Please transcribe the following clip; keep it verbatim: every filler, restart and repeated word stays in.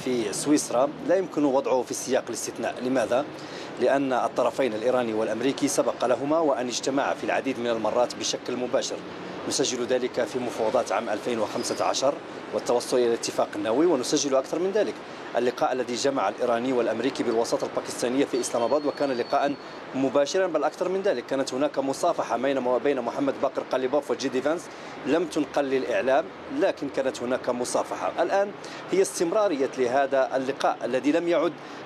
في سويسرا لا يمكن وضعه في سياق الاستثناء. لماذا؟ لأن الطرفين الإيراني والأمريكي سبق لهما وأن اجتمعا في العديد من المرات بشكل مباشر، نسجل ذلك في مفاوضات عام ألفين وخمسة عشر والتوصل إلى الاتفاق النووي، ونسجل أكثر من ذلك اللقاء الذي جمع الإيراني والأمريكي بالوساطة الباكستانية في إسلام آباد، وكان لقاء مباشرا، بل أكثر من ذلك كانت هناك مصافحة بين محمد باقر قليبوف وجيدي فانس لم تنقل للإعلام، لكن كانت هناك مصافحة. الآن هي استمرارية لهذا اللقاء الذي لم يعد